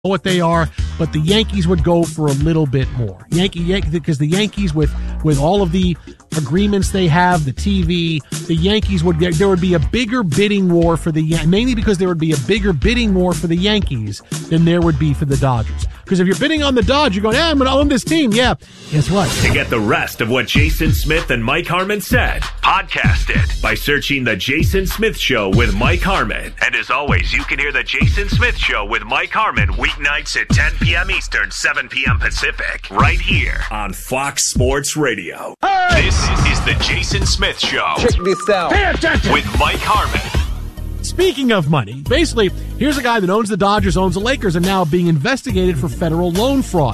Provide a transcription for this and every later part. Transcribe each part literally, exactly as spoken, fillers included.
what they are, but the Yankees would go for a little bit more. Yankee, Yankee, because the Yankees, with with all of the agreements they have, the T V, the Yankees would there would be a bigger bidding war for the Yan- mainly because there would be a bigger bidding war for the Yankees than there would be for the Dodgers. Because if you're bidding on the Dodgers, you're going, yeah, I'm going to own this team. Yeah, guess what? To get the rest of what Jason Smith and Mike Harmon said, podcast it by searching The Jason Smith Show with Mike Harmon. And as always, you can hear The Jason Smith Show with Mike Harmon weeknights at ten p.m. Eastern, seven p.m. Pacific, right here on Fox Sports Radio. Hey! This is The Jason Smith Show. Check this out. Pay attention. With Mike Harmon. Speaking of money, basically, here's a guy that owns the Dodgers, owns the Lakers, and now being investigated for federal loan fraud.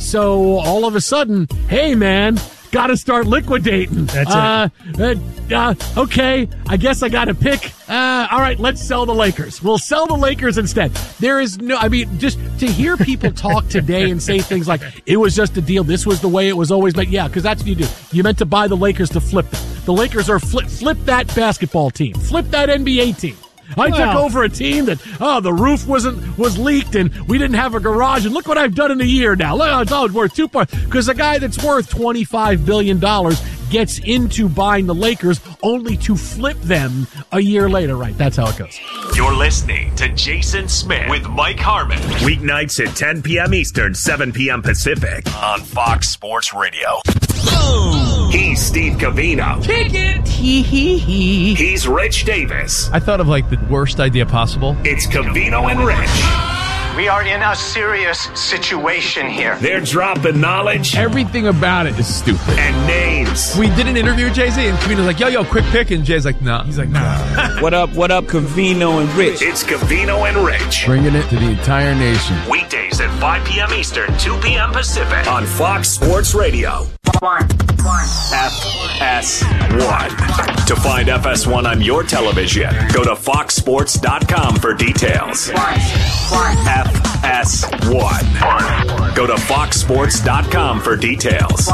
So all of a sudden, hey, man, got to start liquidating. That's uh, it. Uh, uh, okay, I guess I got to pick. Uh, all right, let's sell the Lakers. We'll sell the Lakers instead. There is no, I mean, just to hear people talk today and say things like, it was just a deal, this was the way it was always, but yeah, because that's what you do. You meant to buy the Lakers to flip them. The Lakers are flip, flip that basketball team. Flip that N B A team. I took Wow. over a team that, oh, the roof wasn't was leaked and we didn't have a garage, and look what I've done in a year now. Look, it's always worth two parts. Because a guy that's worth twenty-five billion dollars gets into buying the Lakers only to flip them a year later. Right, that's how it goes. You're listening to Jason Smith with Mike Harmon. Weeknights at ten p.m. Eastern, seven p.m. Pacific on Fox Sports Radio. Boom. He's Steve Covino. Kick it. Hee hee hee. He's Rich Davis. I thought of like the worst idea possible. It's Covino and Rich. We are in a serious situation here. They're dropping knowledge Everything about it is stupid. and names. We did an interview with Jay-Z, and Covino's like, yo, yo, quick pick. And Jay's like, nah. He's like, nah. What up, what up, Covino and Rich? It's Covino and Rich. Bringing it to the entire nation. Weekdays at five p.m. Eastern, two p.m. Pacific on Fox Sports Radio. F S one. To find F S one on your television, go to fox sports dot com for details. F S one. Go to fox sports dot com for details.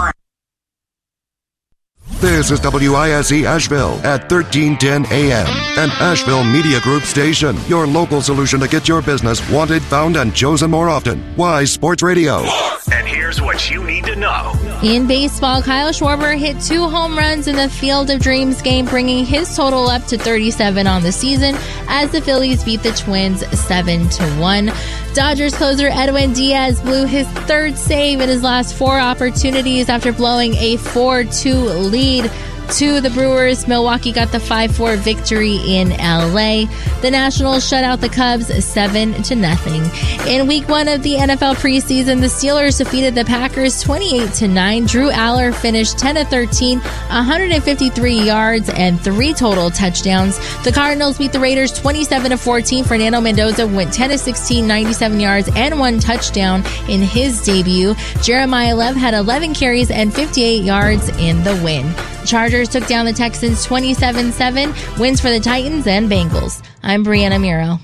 This is W I S E Asheville at thirteen ten A M, an Asheville Media Group station. Your local solution to get your business wanted, found, and chosen more often. Why Sports Radio? And here's what you need to know. In baseball, Kyle Schwarber hit two home runs in the Field of Dreams game, bringing his total up to thirty-seven on the season as the Phillies beat the Twins seven to one. Dodgers closer Edwin Diaz blew his third save in his last four opportunities after blowing a four two lead to the Brewers. Milwaukee got the five four victory in L A. The Nationals shut out the Cubs seven to nothing. In week one of the N F L preseason, the Steelers defeated the Packers twenty-eight to nine. Drew Aller finished ten to thirteen, one hundred fifty-three yards and three total touchdowns. The Cardinals beat the Raiders twenty-seven to fourteen. Fernando Mendoza went ten to sixteen, ninety-seven yards and one touchdown in his debut. Jeremiah Lev had eleven carries and fifty-eight yards in the win. Chargers took down the Texans twenty-seven seven. Wins for the Titans and Bengals. I'm Brianna Miro.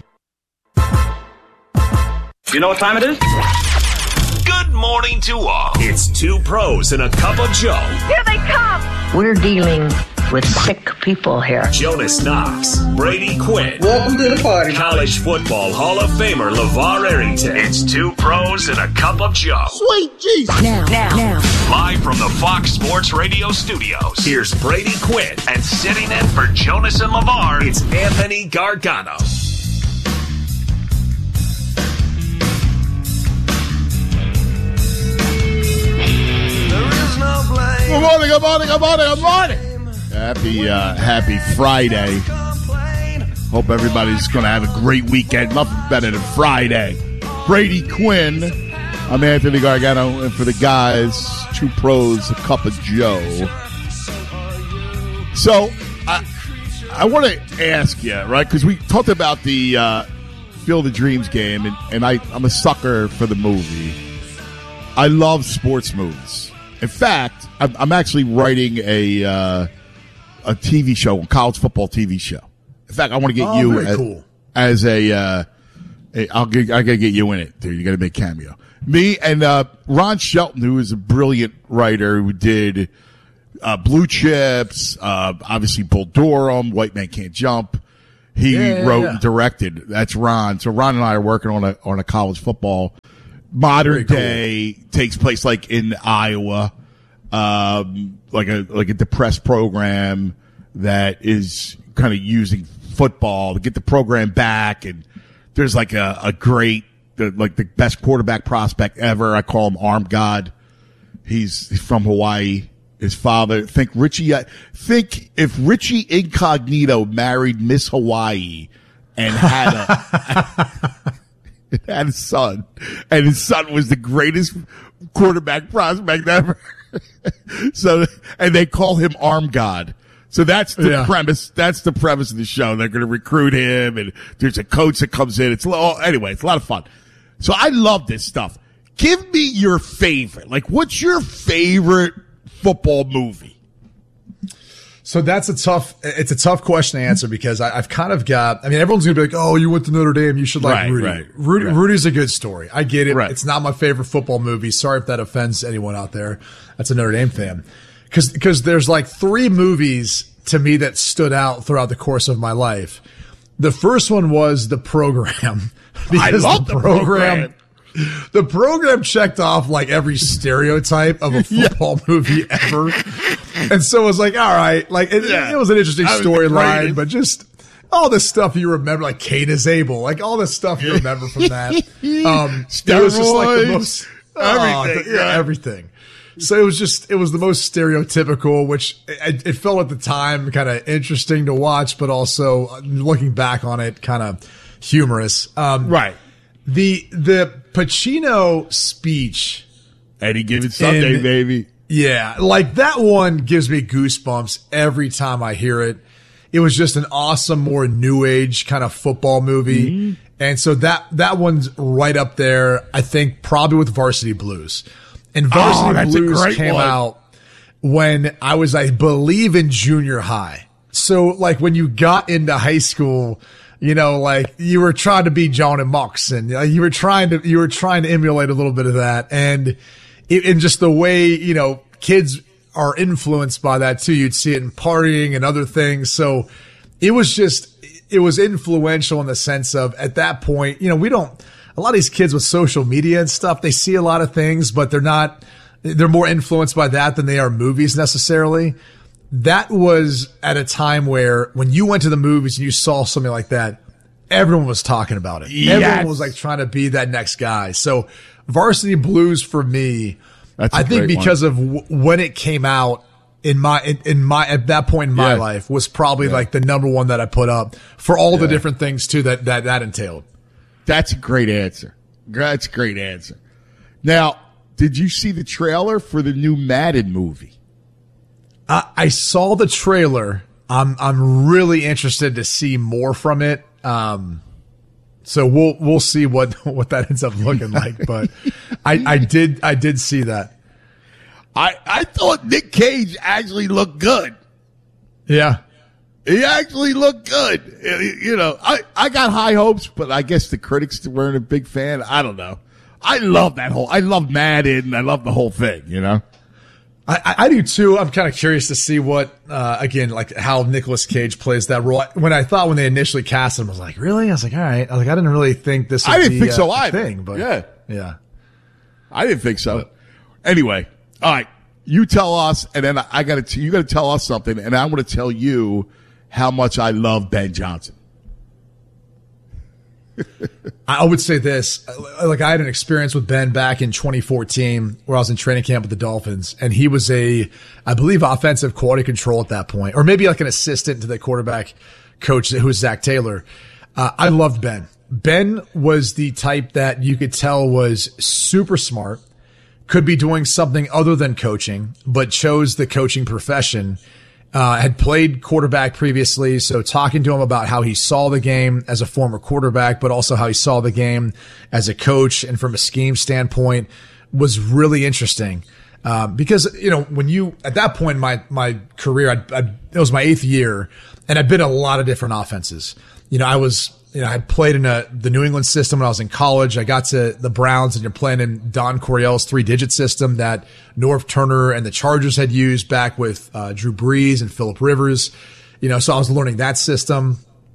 You know what time it is? Good morning to all. It's two pros and a cup of Joe. Here they come! We're dealing with sick people here. Jonas Knox, Brady Quinn. Welcome to the party. College football Hall of Famer LeVar Arrington. It's two pros and a cup of Joe. Sweet Jesus. Now, now, now. Live from the Fox Sports Radio studios, here's Brady Quinn. And sitting in for Jonas and LeVar, it's Anthony Gargano. Good morning, good morning, good morning, good morning. Happy, uh, happy Friday. Hope everybody's going to have a great weekend. Nothing better than Friday. Brady Quinn. I'm Anthony Gargano, and for the guys, two pros, a cup of Joe. So, I, I want to ask you, right, because we talked about the uh, Field of Dreams game, and, and I, I'm a sucker for the movie. I love sports movies. In fact, I'm, I'm actually writing a uh, a T V show, a college football T V show. In fact, I want to get Oh, you very as, cool. as a, uh, a I'll get, I got to get you in it, dude. You got to make cameo. Me and uh, Ron Shelton, who is a brilliant writer, who did uh, Blue Chips, uh, obviously Bull Durham, White Man Can't Jump. he yeah, yeah, wrote yeah. and directed. That's Ron. So Ron and I are working on a on a college football. Modern Very day cool. Takes place like in Iowa, um, like a like a depressed program that is kind of using football to get the program back, and there's like a, a great, the, like the best quarterback prospect ever. I call him Arm God. He's, he's from Hawaii. His father, think Richie, think if Richie Incognito married Miss Hawaii and had a, had a son, and his son was the greatest quarterback prospect ever. So, and they call him Arm God. So that's the yeah. premise. That's the premise of the show. They're going to recruit him, and there's a coach that comes in. It's oh, anyway, it's a lot of fun. So I love this stuff. Give me your favorite. Like, what's your favorite football movie? So that's a tough, it's a tough question to answer because I, I've kind of got, I mean, everyone's going to be like, oh, you went to Notre Dame. You should like Right, Rudy. right, Rudy. right. Rudy's a good story. I get it. Right. It's not my favorite football movie. Sorry if that offends anyone out there that's a Notre Dame fan. Cause, cause there's like three movies to me that stood out throughout the course of my life. The first one was The Program. I love The Program. The Program checked off like every stereotype of a football yeah. movie ever. And so it was like, all right, like it, yeah. it was an interesting That was the storyline, greatest. but just all the stuff you remember, like Cain is Abel, like all the stuff you remember from that. Um, it was just like the most, oh, Everything, the- yeah, yeah. everything. So it was just, it was the most stereotypical, which it, it felt at the time kind of interesting to watch, but also uh, looking back on it, kind of humorous. Um, Right. The, the Pacino speech. Any given Sunday, in- baby. Yeah. Like that one gives me goosebumps every time I hear it. It was just an awesome, more new age kind of football movie. Mm-hmm. And so that, that one's right up there. I think probably with Varsity Blues. And Varsity Oh, that's a Blues great came one. out when I was, I believe, in junior high. So like when you got into high school, you know, like you were trying to be John and Mox, and uh, you were trying to, you were trying to emulate a little bit of that. And it, and just the way, you know, kids are influenced by that too. You'd see it in partying and other things. So it was just, it was influential in the sense of at that point, you know, we don't, a lot of these kids with social media and stuff, they see a lot of things, but they're not, they're more influenced by that than they are movies necessarily. That was at a time where when you went to the movies and you saw something like that, everyone was talking about it. Yes. Everyone was like trying to be that next guy. So Varsity Blues for me, That's a I think great because one. of w- when it came out in my, in, in my, at that point in my Yeah. life was probably Yeah. like the number one that I put up for all the Yeah. different things too that, that, that entailed. That's a great answer. That's a great answer. Now, did you see the trailer for the new Madden movie? I, I saw the trailer. I'm I'm really interested to see more from it. Um, so we'll we'll see what what that ends up looking like. But I I did I did see that. I, I thought Nick Cage actually looked good. Yeah. He actually looked good. You know, I, I got high hopes, but I guess the critics weren't a big fan. I don't know. I love that whole, I love Madden. I love the whole thing, you know? I, I I do too. I'm kind of curious to see what, uh, again, like how Nicolas Cage plays that role. When I thought when they initially cast him, I was like, really? I was like, all right. I was like, I didn't really think this would I didn't be think a, so a either. thing, but Yeah. yeah. I didn't think so. Anyway, all right. You tell us, and then I got to, you got to tell us something, and I'm going to tell you how much I love Ben Johnson. I would say this, like I had an experience with Ben back in twenty fourteen where I was in training camp with the Dolphins, and he was a, I believe, offensive quality control at that point, or maybe like an assistant to the quarterback coach who was Zach Taylor. Uh, I loved Ben. Ben was the type that you could tell was super smart, could be doing something other than coaching, but chose the coaching profession. Uh, had played quarterback previously, so talking to him about how he saw the game as a former quarterback, but also how he saw the game as a coach and from a scheme standpoint was really interesting. Um, because, you know, when you, at that point in my, my career, I'd, I'd, it was my eighth year and I'd been in a lot of different offenses. You know, I was, you know, I had played in a, the New England system when I was in college. I got to the Browns and you're playing in Don Coryell's three digit system that Norv Turner and the Chargers had used back with, uh, Drew Brees and Phillip Rivers. You know, so I was learning that system.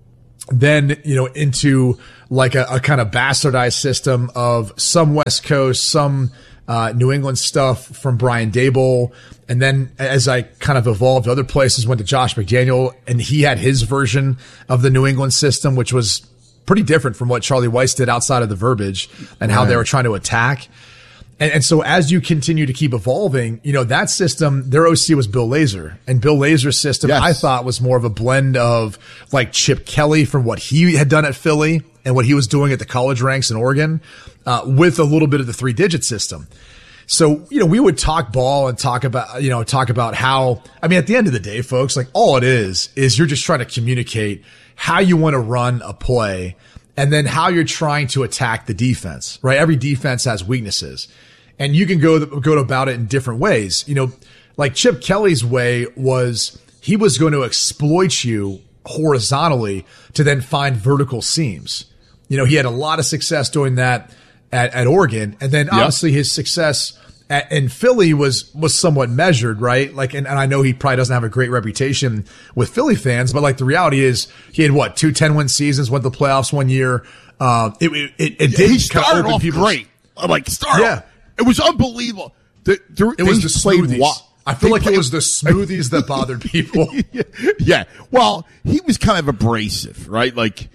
then, you know, into like a, a kind of bastardized system of some West Coast, some uh, New England stuff from Brian Daboll. And then as I kind of evolved to other places, went to Josh McDaniel, and he had his version of the New England system, which was pretty different from what Charlie Weiss did outside of the verbiage and how Right. they were trying to attack. And, and so as you continue to keep evolving, you know, that system, their O C was Bill Lazor, and Bill Lazor's system, Yes. I thought was more of a blend of like Chip Kelly from what he had done at Philly and what he was doing at the college ranks in Oregon, uh, with a little bit of the three digit system. So, you know, we would talk ball and talk about, you know, talk about how, I mean, at the end of the day, folks, like all it is, is you're just trying to communicate how you want to run a play and then how you're trying to attack the defense, right? Every defense has weaknesses, and you can go, go about it in different ways. You know, like Chip Kelly's way was he was going to exploit you horizontally to then find vertical seams. You know, he had a lot of success doing that at, at Oregon. And then obviously his success at, in Philly was, was somewhat measured, right? Like, and, and I know he probably doesn't have a great reputation with Philly fans, but like the reality is he had what, two ten win seasons, went to the playoffs one year. Uh, it, it, it, it did He started open off people's- great. Like, started Yeah. off- It was unbelievable. The, the, It was they the played smoothies. wa- I feel they like played- it was the smoothies that bothered people. Yeah. Well, he was kind of abrasive, right? Like,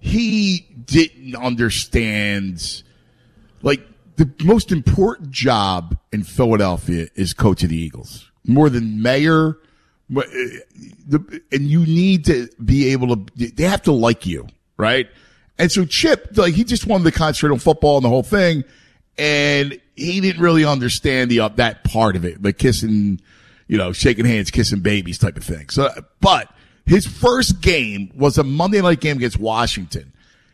he didn't understand, like, the most important job in Philadelphia is coach of the Eagles. More than mayor. But, uh, the, and you need to be able to, they have to like you, right? And so Chip, like, he just wanted to concentrate on football and the whole thing. And he didn't really understand the, uh, that part of it, like kissing, you know, shaking hands, kissing babies type of thing. So, but his first game was a Monday night game against Washington.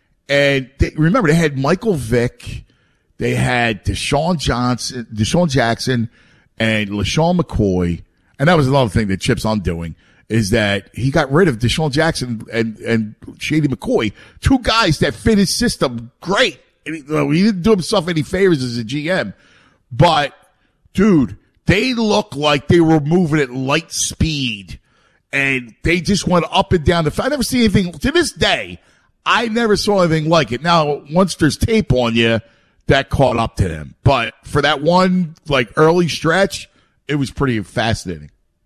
And they, remember, they had Michael Vick, they had Deshaun Johnson, Deshaun Jackson, and LaShawn McCoy. And that was another thing that Chip's undoing, is that he got rid of Deshaun Jackson and, and Shady McCoy, two guys that fit his system great. And he, well, he didn't do himself any favors as a G M. But, dude, they looked like they were moving at light speed. And they just went up and down the field. I never see anything, to this day, I never saw anything like it. Now, once there's tape on you, that caught up to them. But for that one, like, early stretch, it was pretty fascinating.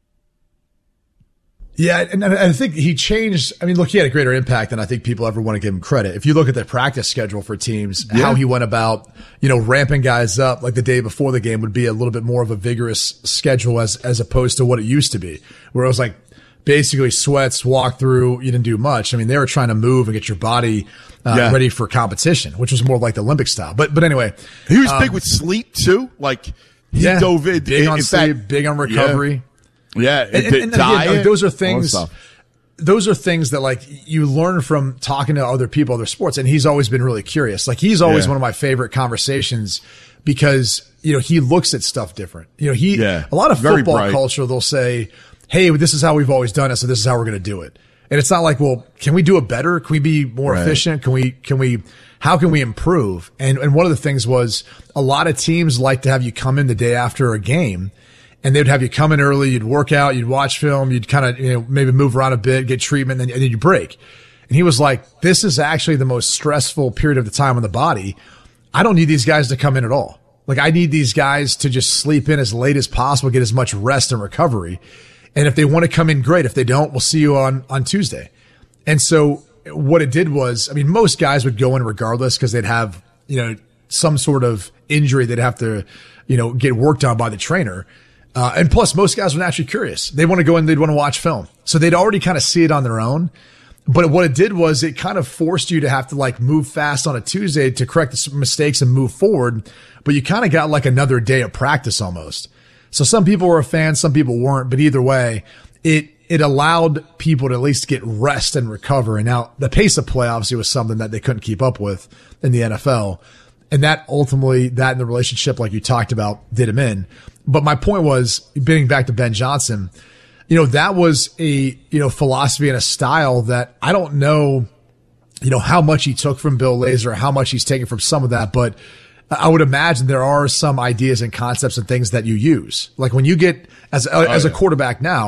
Yeah, and, and I think he changed. I mean, look, he had a greater impact than I think people ever want to give him credit. If you look at the practice schedule for teams, Yeah. how he went about, you know, ramping guys up like the day before the game would be a little bit more of a vigorous schedule as as opposed to what it used to be, where it was like basically sweats, walk through, you didn't do much. I mean, they were trying to move and get your body uh, Yeah. ready for competition, which was more like the Olympic style. But but anyway, He was um, big with sleep, too. Like, he yeah, dove in. big in, on in sleep, fact, big on recovery. Yeah. And, and, and diet, again, those are all that things, stuff. those are things that like you learn from talking to other people, other sports. And he's always been really curious. Like he's always Yeah. one of my favorite conversations because, you know, he looks at stuff different. You know, he, Yeah. a lot of Very football bright. culture, they'll say, hey, this is how we've always done it. So this is how we're going to do it. And it's not like, well, can we do it better? Can we be more Right. efficient? Can we, can we, how can we improve? And, and one of the things was a lot of teams like to have you come in the day after a game and they'd have you come in early, you'd work out, you'd watch film, you'd kind of, you know, maybe move around a bit, get treatment, and then, and then you break. And he was like, this is actually the most stressful period of the time on the body. I don't need these guys to come in at all. Like I need these guys to just sleep in as late as possible, get as much rest and recovery. And if they want to come in, great. If they don't, we'll see you on, on Tuesday. And so what it did was, I mean, most guys would go in regardless because they'd have, you know, some sort of injury they'd have to, you know, get worked on by the trainer. Uh, and plus most guys were naturally curious. They want to go in, they'd want to watch film. So they'd already kind of see it on their own. But what it did was it kind of forced you to have to like move fast on a Tuesday to correct the mistakes and move forward. But you kind of got like another day of practice almost. So some people were a fan, some people weren't, but either way, it, it allowed people to at least get rest and recover. And now the pace of play obviously was something that they couldn't keep up with in the N F L. And that ultimately, that in the relationship, like you talked about, did him in. But my point was, getting back to Ben Johnson, you know, that was a, you know, philosophy and a style that I don't know, you know, how much he took from Bill Lazor, how much he's taken from some of that, but I would imagine there are some ideas and concepts and things that you use. Like when you get as a, Oh, as a yeah. quarterback now,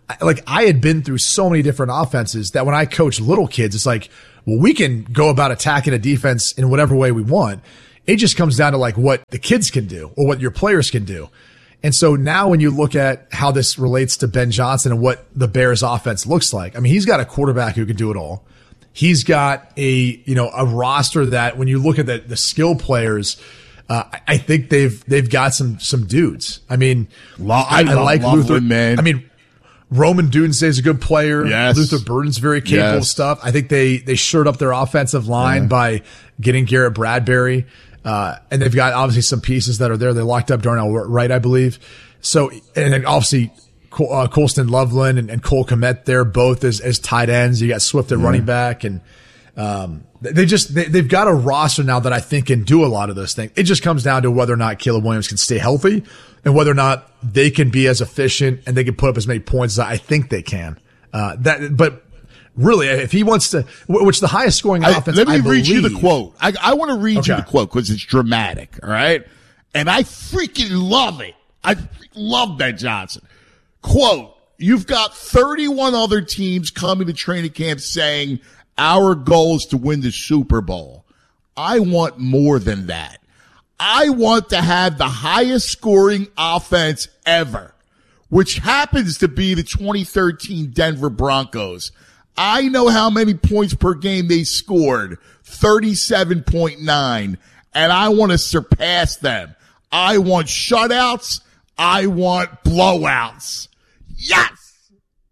like I had been through so many different offenses that when I coach little kids, it's like, well, we can go about attacking a defense in whatever way we want. It just comes down to like what the kids can do or what your players can do. And so now when you look at how this relates to Ben Johnson and what the Bears offense looks like, I mean, he's got a quarterback who can do it all. He's got a, you know, a roster that when you look at the, the skill players, uh, I think they've, they've got some, some dudes. I mean, I, I like Luther, man. I mean, Roman Dunze is a good player. Yes. Luther Burden's very capable yes. of stuff. I think they, they shored up their offensive line yeah. by getting Garrett Bradbury. Uh, and they've got obviously some pieces that are there. They locked up Darnell Wright, I believe. So, and then obviously, uh, Colston Loveland and, and Cole Kmet there, both as, as tight ends. You got Swift at yeah. running back, and, um, they just, they, they've got a roster now that I think can do a lot of those things. It just comes down to whether or not Caleb Williams can stay healthy and whether or not they can be as efficient and they can put up as many points as I think they can. Uh, that, but, really, if he wants to, which the highest scoring offense, I, let me I read believe, you the quote. I, I want to read okay. you the quote because it's dramatic, all right? And I freaking love it. I love Ben Johnson. Quote, you've got thirty-one other teams coming to training camp saying our goal is to win the Super Bowl. I want more than that. I want to have the highest scoring offense ever, which happens to be the twenty thirteen Denver Broncos. I know how many points per game they scored, thirty-seven point nine, and I want to surpass them. I want shutouts. I want blowouts. Yes!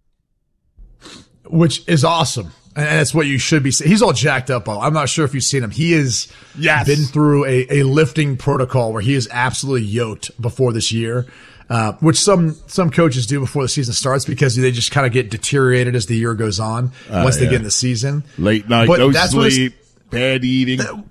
Which is awesome. And that's what you should be saying. He's all jacked up. I'm not sure if you've seen him. He has yes. been through a, a lifting protocol where he is absolutely yoked before this year. Uh, which some, some coaches do before the season starts because they just kind of get deteriorated as the year goes on uh, once yeah. they get in the season. Late night, but no sleep, bad eating. That,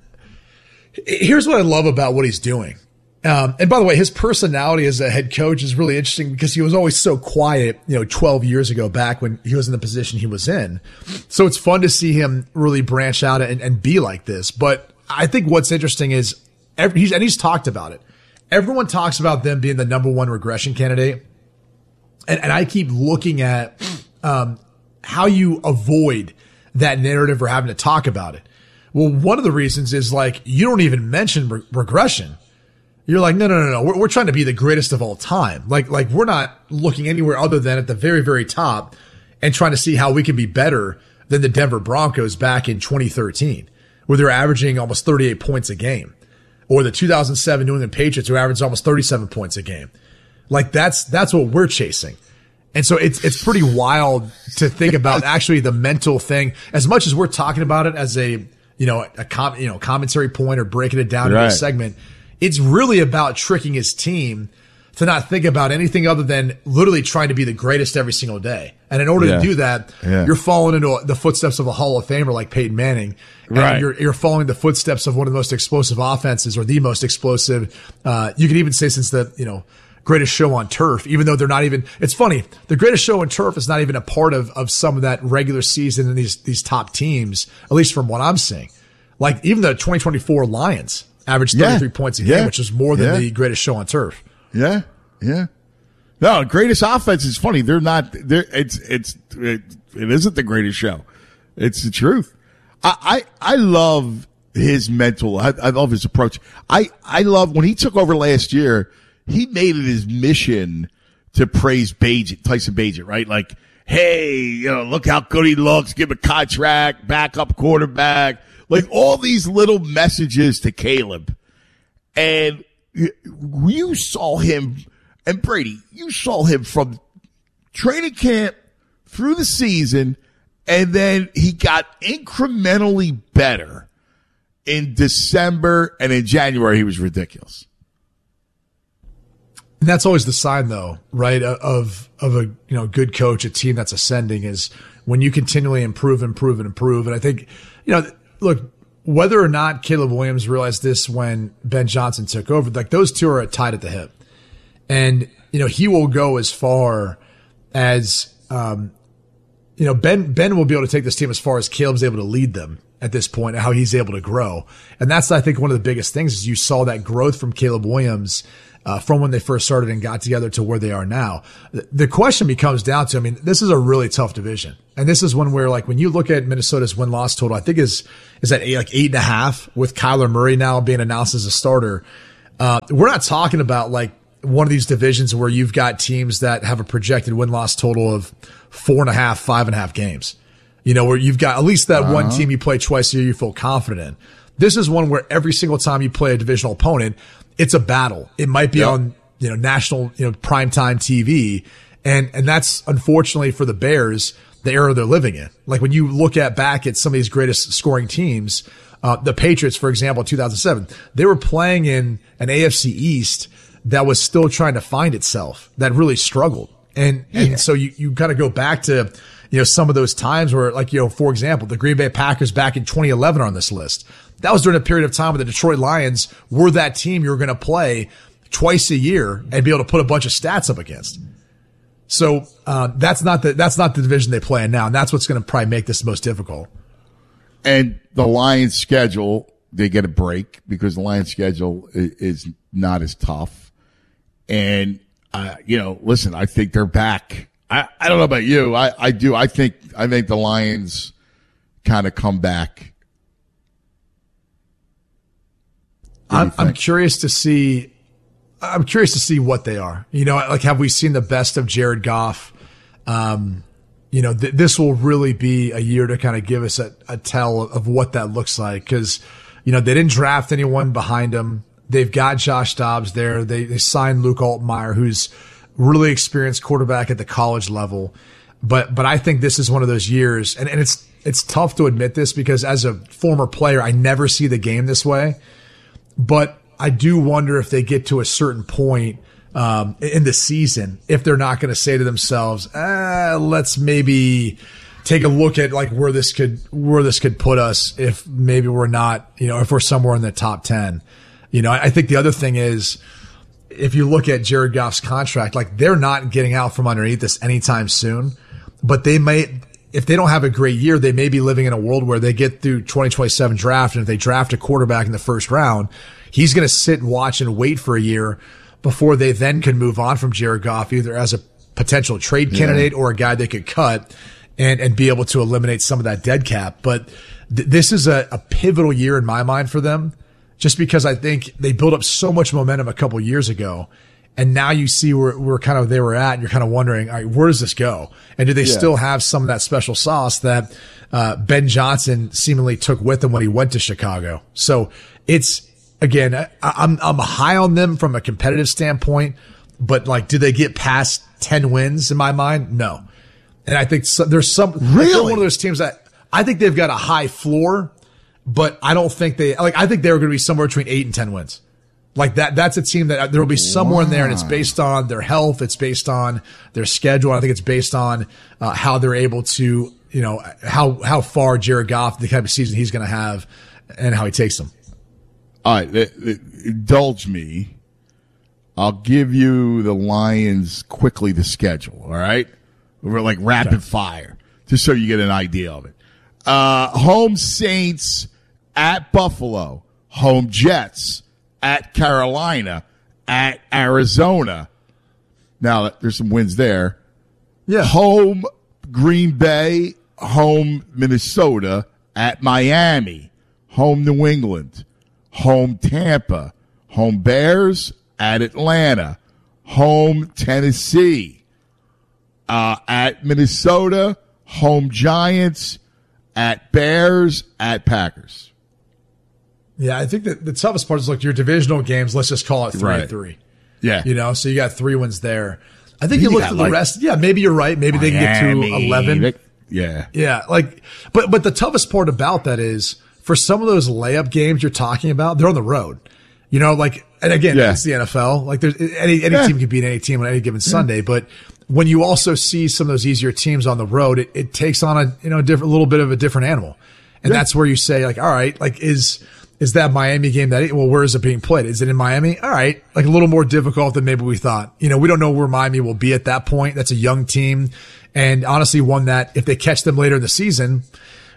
here's what I love about what he's doing. Um, and by the way, his personality as a head coach is really interesting because he was always so quiet, you know, twelve years ago back when he was in the position he was in. So it's fun to see him really branch out and, and be like this. But I think what's interesting is every, he's, and he's talked about it. Everyone talks about them being the number one regression candidate. And, and I keep looking at, um, how you avoid that narrative or having to talk about it. Well, one of the reasons is like, you don't even mention re- regression. You're like, no, no, no, no. We're, we're trying to be the greatest of all time. Like, like we're not looking anywhere other than at the very, very top and trying to see how we can be better than the Denver Broncos back in twenty thirteen, where they're averaging almost thirty-eight points a game. Or the two thousand seven New England Patriots who averaged almost thirty-seven points a game. Like that's, that's what we're chasing. And so it's, it's pretty wild to think about actually the mental thing as much as we're talking about it as a, you know, a com, you know, commentary point or breaking it down right. into a segment. It's really about tricking his team to not think about anything other than literally trying to be the greatest every single day. And in order yeah. to do that, yeah. you're falling into the footsteps of a Hall of Famer like Peyton Manning. And right. you're, you're following the footsteps of one of the most explosive offenses or the most explosive. Uh, you could even say since the, you know, greatest show on turf, even though they're not even, it's funny. The greatest show on turf is not even a part of, of some of that regular season and these, these top teams, at least from what I'm seeing. Like even the twenty twenty-four Lions averaged thirty-three yeah. points a game, yeah. which is more than yeah. the greatest show on turf. Yeah. Yeah. No, greatest offense is funny. They're not, they're, it's, it's, it, it isn't the greatest show. It's the truth. I, I, I love his mental, I, I love his approach. I, I love when he took over last year, he made it his mission to praise Bagent, Tyson Bagent, right? Like, hey, you know, look how good he looks, give him a contract, backup quarterback, like all these little messages to Caleb. And you saw him, and Brady, you saw him from training camp through the season, and then he got incrementally better in December, and in January he was ridiculous. And that's always the sign, though, right, of of a you know good coach, a team that's ascending, is when you continually improve, improve, and improve. And I think, you know, look, whether or not Caleb Williams realized this when Ben Johnson took over, like those two are tied at the hip. And, you know, he will go as far as, um, you know, Ben, Ben will be able to take this team as far as Caleb's able to lead them at this point and how he's able to grow. And that's, I think, one of the biggest things is you saw that growth from Caleb Williams uh, from when they first started and got together to where they are now. The question becomes down to, I mean, this is a really tough division. And this is one where, like, when you look at Minnesota's win-loss total, I think is, is at eight, like eight and a half with Kyler Murray now being announced as a starter. Uh, we're not talking about like one of these divisions where you've got teams that have a projected win-loss total of four and a half, five and a half games. You know, where you've got at least that uh-huh. one team you play twice a year you feel confident in. This is one where every single time you play a divisional opponent, it's a battle. It might be yep. on, you know, national, you know, primetime T V. And, and that's unfortunately for the Bears, the era they're living in. Like when you look at back at some of these greatest scoring teams, uh, the Patriots, for example, in two thousand seven, they were playing in an A F C East that was still trying to find itself, that really struggled. And, yeah. and so you, you kind of go back to, you know, some of those times where, like, you know, for example, the Green Bay Packers back in twenty eleven are on this list. That was during a period of time where the Detroit Lions were that team you were going to play twice a year and be able to put a bunch of stats up against. So, uh, that's not the, that's not the division they play in now. And that's what's going to probably make this most difficult. And the Lions schedule, they get a break because the Lions schedule is, is not as tough. And, uh, you know, listen, I think they're back. I, I don't know about you. I, I do. I think, I think the Lions kind of come back. I'm, I'm curious to see, I'm curious to see what they are. You know, like, have we seen the best of Jared Goff? Um, you know, th- this will really be a year to kind of give us a, a tell of what that looks like. Cause, you know, they didn't draft anyone behind him. They've got Josh Dobbs there. They, they signed Luke Altmaier, who's really experienced quarterback at the college level. But, but I think this is one of those years, and, and it's, it's tough to admit this because as a former player, I never see the game this way. But I do wonder if they get to a certain point um, in the season, if they're not going to say to themselves, ah, let's maybe take a look at like where this could where this could put us if maybe we're not, you know, if we're somewhere in the top ten. You know, I think the other thing is, if you look at Jared Goff's contract, like they're not getting out from underneath this anytime soon, but they may, if they don't have a great year, they may be living in a world where they get through twenty twenty-seven draft. And if they draft a quarterback in the first round, he's going to sit and watch and wait for a year before they then can move on from Jared Goff, either as a potential trade candidate yeah. or a guy they could cut and, and be able to eliminate some of that dead cap. But th- this is a, a pivotal year in my mind for them, just because I think they built up so much momentum a couple years ago. And now you see where, where kind of they were at, and you're kind of wondering, all right, where does this go? And do they yeah. still have some of that special sauce that uh, Ben Johnson seemingly took with him when he went to Chicago? So it's, again, I, I'm I'm high on them from a competitive standpoint, but like, do they get past ten wins in my mind? No. And I think so, there's some really like one of those teams that I think they've got a high floor, but I don't think they like. I think they're going to be somewhere between eight and ten wins. Like that, that's a team that there will be somewhere wow. in there, and it's based on their health. It's based on their schedule. I think it's based on uh, how they're able to, you know, how, how far Jared Goff, the type of season he's going to have and how he takes them. All right. Indulge me. I'll give you the Lions quickly the schedule. All right. We're like rapid okay. fire, just so you get an idea of it. Uh, home Saints at Buffalo, home Jets at Carolina, at Arizona. Now, there's some wins there. Yeah. Home Green Bay, home Minnesota, at Miami, home New England, home Tampa, home Bears, at Atlanta, home Tennessee, uh, at Minnesota, home Giants, at Bears, at Packers. Yeah, I think that the toughest part is, look, your divisional games, let's just call it three right. and three. Yeah. You know, so you got three wins there. I think you, you look at like the rest. Yeah, maybe you're right. Maybe Miami, they can get to eleven. They, yeah. Yeah. Like, but, but the toughest part about that is for some of those layup games you're talking about, they're on the road. You know, like, and again, yeah. it's the N F L. Like, there's any, any yeah. team can beat any team on any given yeah. Sunday. But when you also see some of those easier teams on the road, it, it takes on a, you know, different, little bit of a different animal. And yeah. that's where you say, like, all right, like, is, Is that Miami game that, well, where is it being played? Is it in Miami? All right. Like a little more difficult than maybe we thought. You know, we don't know where Miami will be at that point. That's a young team. And honestly, one that if they catch them later in the season,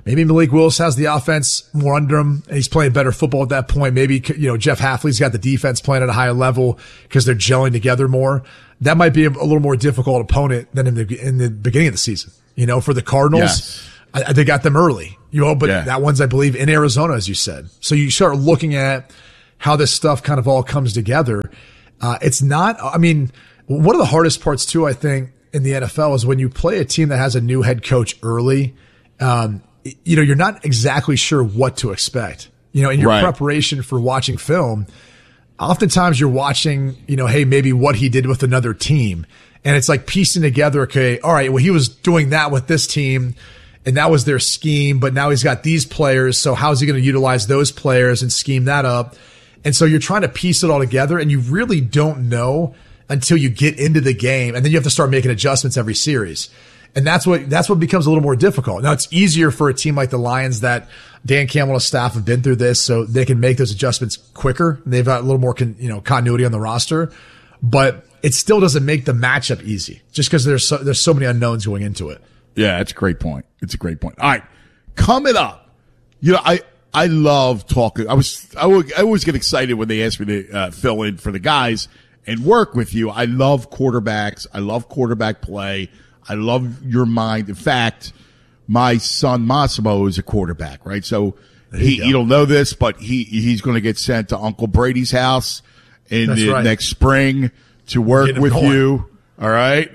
Maybe Malik Willis has the offense more under him and he's playing better football at that point. Maybe, you know, Jeff Hafley's got the defense playing at a higher level because they're gelling together more. That might be a, a little more difficult opponent than in the, in the beginning of the season. You know, for the Cardinals, yes. I, they got them early, you know, but yeah. that one's, I believe, in Arizona, as you said. So you start looking at how this stuff kind of all comes together. Uh, it's not, I mean, one of the hardest parts too, I think, in the N F L is when you play a team that has a new head coach early, um, you know, you're not exactly sure what to expect. You know, in your right. preparation for watching film, oftentimes you're watching, you know, hey, maybe what he did with another team. And it's like piecing together, okay, all right, well, he was doing that with this team and that was their scheme, but now he's got these players. So how's he going to utilize those players and scheme that up? And so you're trying to piece it all together and you really don't know until you get into the game. And then you have to start making adjustments every series. And that's what, that's what becomes a little more difficult. Now it's easier for a team like the Lions that Dan Campbell and his staff have been through this, so they can make those adjustments quicker. They've got a little more, con, you know, continuity on the roster, but it still doesn't make the matchup easy just because there's so, there's so many unknowns going into it. Yeah, that's a great point. It's a great point. All right. Coming up, you know, I, I love talking. I was, I, would, I always get excited when they ask me to uh, fill in for the guys and work with you. I love quarterbacks. I love quarterback play. I love your mind. In fact, my son Massimo is a quarterback, right? So he, you don't know this, but he, he's going to get sent to Uncle Brady's house in the right. next spring to work with going. you. All right.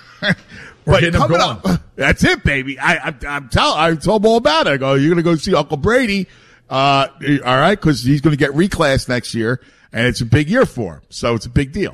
But coming up, that's it, baby. I, I, I'm telling, I told him all about it. I go, you're going to go see Uncle Brady. Uh, all right. Cause he's going to get reclassed next year and it's a big year for him. So it's a big deal.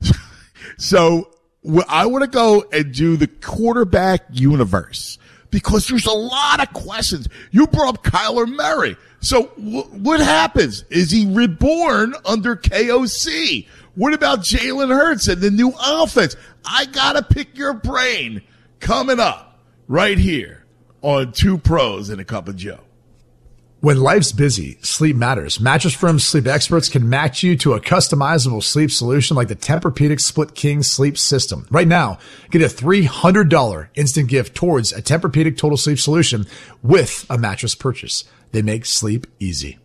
So I want to go and do the quarterback universe because there's a lot of questions. You brought up Kyler Murray. So w- what happens? Is he reborn under K O C? What about Jalen Hurts and the new offense? I got to pick your brain coming up right here on Two Pros and a Cup of Joe. When life's busy, sleep matters. Mattress Firm's sleep experts can match you to a customizable sleep solution like the Tempur-Pedic Split King Sleep System. Right now, get a three hundred dollars instant gift towards a Tempur-Pedic Total Sleep solution with a mattress purchase. They make sleep easy.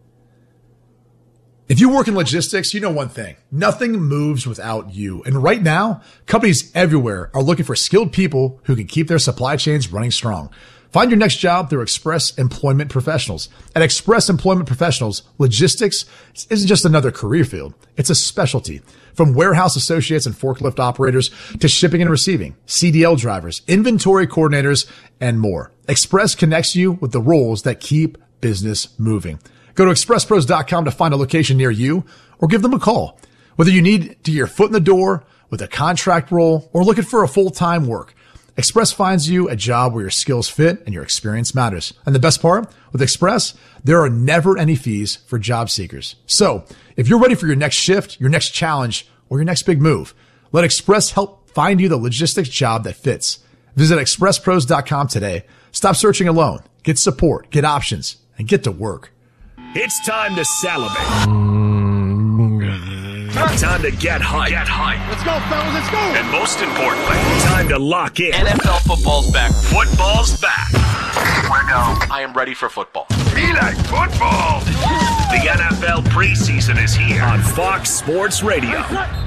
If you work in logistics, you know one thing. Nothing moves without you. And right now, companies everywhere are looking for skilled people who can keep their supply chains running strong. Find your next job through Express Employment Professionals. At Express Employment Professionals, logistics isn't just another career field. It's a specialty. From warehouse associates and forklift operators to shipping and receiving, C D L drivers, inventory coordinators, and more. Express connects you with the roles that keep business moving. Go to express pros dot com to find a location near you or give them a call. Whether you need to get your foot in the door with a contract role or looking for a full-time work, Express finds you a job where your skills fit and your experience matters. And the best part, with Express, there are never any fees for job seekers. So if you're ready for your next shift, your next challenge, or your next big move, let Express help find you the logistics job that fits. Visit express pros dot com today. Stop searching alone. Get support, get options, and get to work. It's time to salivate. Time to get hyped. Get hyped. Let's go, fellas, let's go. And most importantly, time to lock in. N F L football's back. Football's back. We're go. I am ready for football. Be like football. The N F L preseason is here on Fox Sports Radio.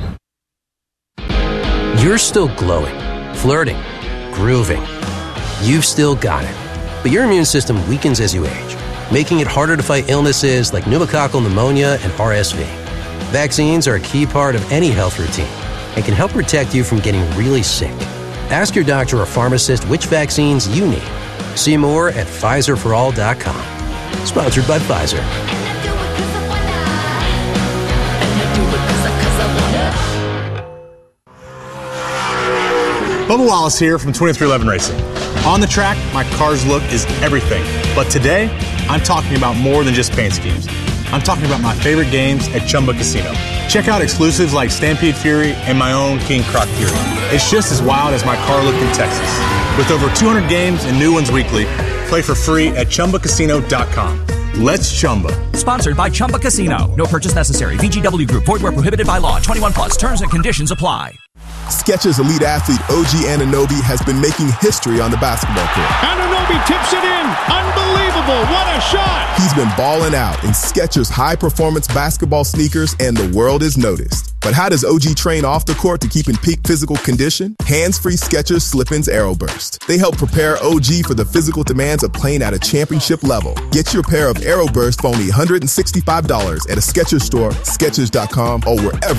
You're still glowing, flirting, grooving. You've still got it. But your immune system weakens as you age, making it harder to fight illnesses like pneumococcal pneumonia and R S V. Vaccines are a key part of any health routine and can help protect you from getting really sick. Ask your doctor or pharmacist which vaccines you need. See more at Pfizer for all dot com. Sponsored by Pfizer. Bubba Wallace here from twenty-three eleven Racing. On the track, my car's look is everything. But today, I'm talking about more than just paint schemes. I'm talking about my favorite games at Chumba Casino. Check out exclusives like Stampede Fury and my own King Croc Fury. It's just as wild as my car looked in Texas. With over two hundred games and new ones weekly, play for free at chumba casino dot com. Let's Chumba. Sponsored by Chumba Casino. No purchase necessary. V G W Group. Void where prohibited by law. twenty-one plus. Terms and conditions apply. Skechers elite athlete O G Anunoby has been making history on the basketball court. Anunoby tips it in. Unbelievable. What a shot. He's been balling out in Skechers high-performance basketball sneakers, and the world is noticed. But how does O G train off the court to keep in peak physical condition? Hands-free Skechers Slip-ins AeroBurst. They help prepare O G for the physical demands of playing at a championship level. Get your pair of AeroBurst for only one hundred sixty-five dollars at a Skechers store, Skechers dot com, or wherever